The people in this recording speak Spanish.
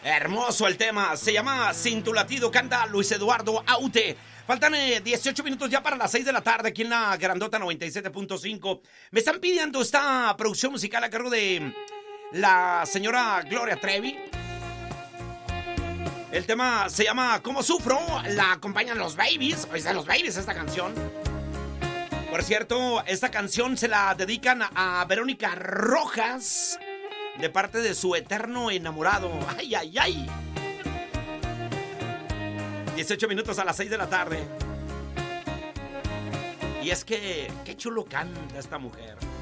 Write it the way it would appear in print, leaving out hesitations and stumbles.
Hermoso el tema, se llama Sin tu latido, canta Luis Eduardo Aute. Faltan 18 minutos ya para las 6 de la tarde aquí en la Grandota 97.5. Me están pidiendo esta producción musical a cargo de la señora Gloria Trevi. El tema se llama ¿Cómo sufro? La acompañan los Babies. Hoy están los Babies esta canción. Por cierto, esta canción se la dedican a Verónica Rojas de parte de su eterno enamorado. ¡Ay, ay, ay! 18 minutos a las 6 de la tarde. Y es que, qué chulo canta esta mujer.